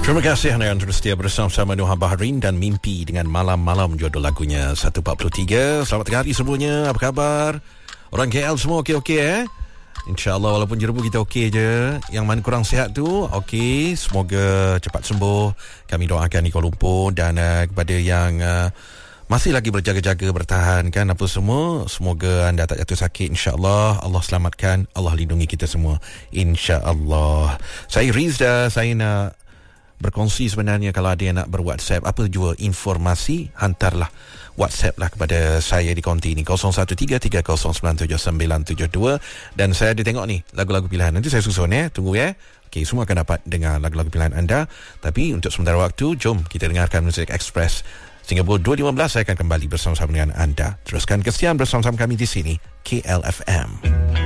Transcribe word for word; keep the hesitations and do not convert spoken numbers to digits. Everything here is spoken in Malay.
Terima kasih anda yang terus setia bersama-sama Nuha Baharin dan Mimpi dengan Malam-Malam, jodoh lagunya seratus empat puluh tiga. Selamat tengah hari semuanya. Apa khabar? Orang K L semua okey-okey eh? InsyaAllah walaupun jerebu kita okey je. Yang mana kurang sihat tu okey, semoga cepat sembuh. Kami doakan di Kuala Lumpur. Dan uh, kepada yang uh, masih lagi berjaga-jaga, bertahan kan apa semua, semoga anda tak jatuh sakit insya-Allah. Allah selamatkan, Allah lindungi kita semua insya-Allah. Saya Rizda, saya nak berkongsi sebenarnya. Kalau ada yang nak ber-WhatsApp apa jua informasi, hantarlah WhatsApp lah kepada saya di konti ni kosong satu tiga tiga kosong sembilan tujuh sembilan tujuh dua. Dan saya ada tengok ni lagu-lagu pilihan. Nanti saya susun ya, tunggu ya. Okey, semua akan dapat dengar lagu-lagu pilihan anda. Tapi untuk sementara waktu, jom kita dengarkan Muzik Express. Sehingga pukul dua lima belas saya akan kembali bersama-sama dengan anda. Teruskan kesian bersama-sama kami di sini K L F M.